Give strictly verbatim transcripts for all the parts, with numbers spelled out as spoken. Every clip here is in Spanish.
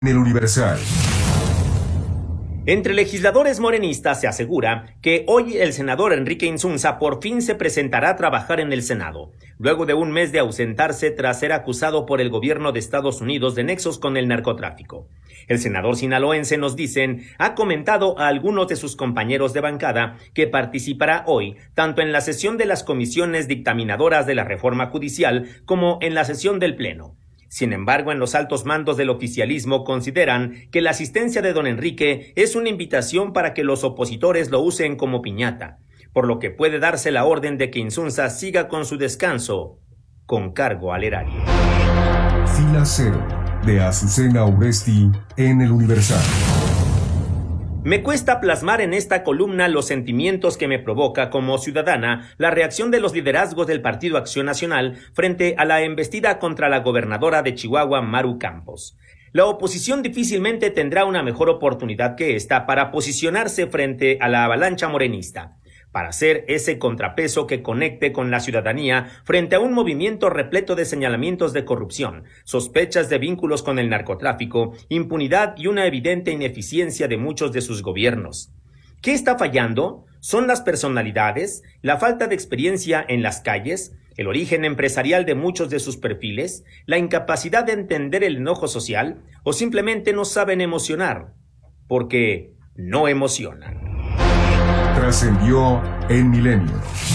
En el Universal. Entre legisladores morenistas se asegura que hoy el senador Enrique Insunza por fin se presentará a trabajar en el Senado, luego de un mes de ausentarse tras ser acusado por el gobierno de Estados Unidos de nexos con el narcotráfico. El senador sinaloense, nos dicen, ha comentado a algunos de sus compañeros de bancada que participará hoy tanto en la sesión de las comisiones dictaminadoras de la reforma judicial como en la sesión del Pleno. Sin embargo, en los altos mandos del oficialismo consideran que la asistencia de don Enrique es una invitación para que los opositores lo usen como piñata, por lo que puede darse la orden de que Insunza siga con su descanso con cargo al erario. Fila Cero, de Azucena Uresti, en el Universal. Me cuesta plasmar en esta columna los sentimientos que me provoca como ciudadana la reacción de los liderazgos del Partido Acción Nacional frente a la embestida contra la gobernadora de Chihuahua, Maru Campos. La oposición difícilmente tendrá una mejor oportunidad que esta para posicionarse frente a la avalancha morenista, para hacer ese contrapeso que conecte con la ciudadanía frente a un movimiento repleto de señalamientos de corrupción, sospechas de vínculos con el narcotráfico, impunidad y una evidente ineficiencia de muchos de sus gobiernos. ¿Qué está fallando? ¿Son las personalidades, la falta de experiencia en las calles, el origen empresarial de muchos de sus perfiles, la incapacidad de entender el enojo social o simplemente no saben emocionar? Porque no emocionan. Trascendió en Milenio.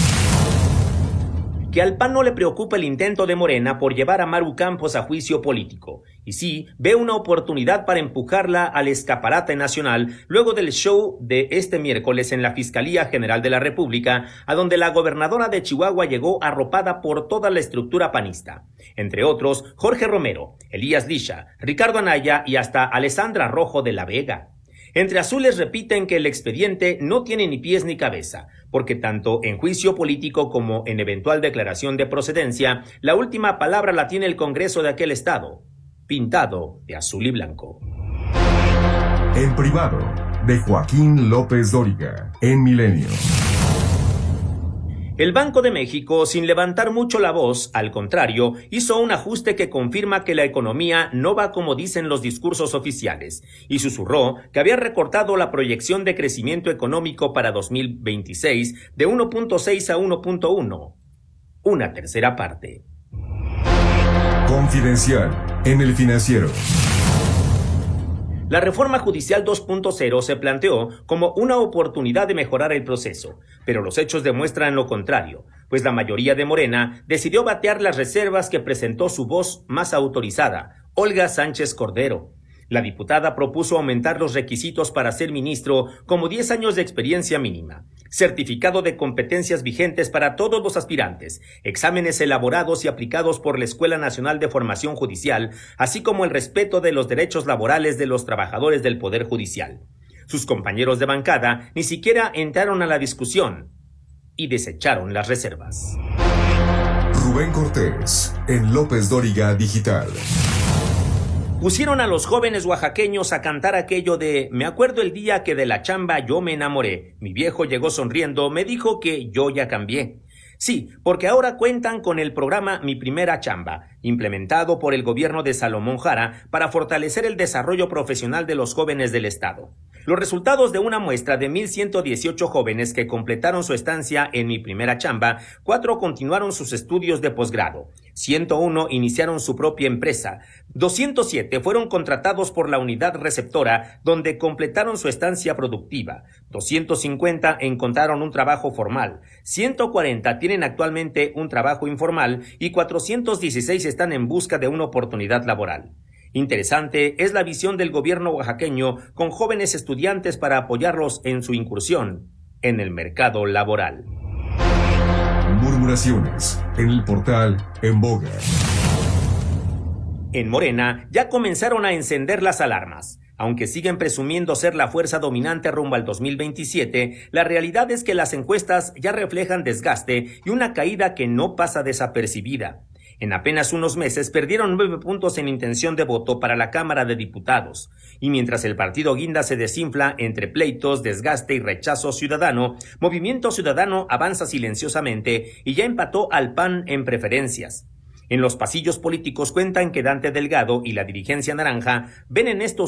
Que al P A N no le preocupa el intento de Morena por llevar a Maru Campos a juicio político, y sí ve una oportunidad para empujarla al escaparate nacional luego del show de este miércoles en la Fiscalía General de la República, a donde la gobernadora de Chihuahua llegó arropada por toda la estructura panista, entre otros Jorge Romero, Elías Lisha, Ricardo Anaya y hasta Alessandra Rojo de la Vega. Entre azules repiten que el expediente no tiene ni pies ni cabeza, porque tanto en juicio político como en eventual declaración de procedencia, la última palabra la tiene el Congreso de aquel estado, pintado de azul y blanco. En privado, de Joaquín López Dóriga, en Milenio. El Banco de México, sin levantar mucho la voz, al contrario, hizo un ajuste que confirma que la economía no va como dicen los discursos oficiales, y susurró que había recortado la proyección de crecimiento económico para dos mil veintiséis de uno punto seis a uno punto uno, una tercera parte. Confidencial, en El Financiero. La reforma judicial dos punto cero se planteó como una oportunidad de mejorar el proceso, pero los hechos demuestran lo contrario, pues la mayoría de Morena decidió batear las reservas que presentó su voz más autorizada, Olga Sánchez Cordero. La diputada propuso aumentar los requisitos para ser ministro como diez años de experiencia mínima, certificado de competencias vigentes para todos los aspirantes, exámenes elaborados y aplicados por la Escuela Nacional de Formación Judicial, así como el respeto de los derechos laborales de los trabajadores del Poder Judicial. Sus compañeros de bancada ni siquiera entraron a la discusión y desecharon las reservas. Rubén Cortés, en López Dóriga Digital. Pusieron a los jóvenes oaxaqueños a cantar aquello de "Me acuerdo el día que de la chamba yo me enamoré. Mi viejo llegó sonriendo, me dijo que yo ya cambié". Sí, porque ahora cuentan con el programa Mi Primera Chamba, implementado por el gobierno de Salomón Jara para fortalecer el desarrollo profesional de los jóvenes del estado. Los resultados de una muestra de mil ciento dieciocho jóvenes que completaron su estancia en Mi Primera Chamba, cuatro continuaron sus estudios de posgrado, ciento uno iniciaron su propia empresa, doscientos siete fueron contratados por la unidad receptora donde completaron su estancia productiva, doscientos cincuenta encontraron un trabajo formal, ciento cuarenta tienen actualmente un trabajo informal y cuatrocientos dieciséis están en busca de una oportunidad laboral. Interesante es la visión del gobierno oaxaqueño con jóvenes estudiantes para apoyarlos en su incursión en el mercado laboral. Murmuraciones en el portal En Boga. En Morena ya comenzaron a encender las alarmas. Aunque siguen presumiendo ser la fuerza dominante rumbo al dos mil veintisiete, la realidad es que las encuestas ya reflejan desgaste y una caída que no pasa desapercibida. En apenas unos meses perdieron nueve puntos en intención de voto para la Cámara de Diputados, y mientras el partido Guinda se desinfla entre pleitos, desgaste y rechazo ciudadano, Movimiento Ciudadano avanza silenciosamente y ya empató al P A N en preferencias. En los pasillos políticos cuentan que Dante Delgado y la dirigencia naranja ven en estos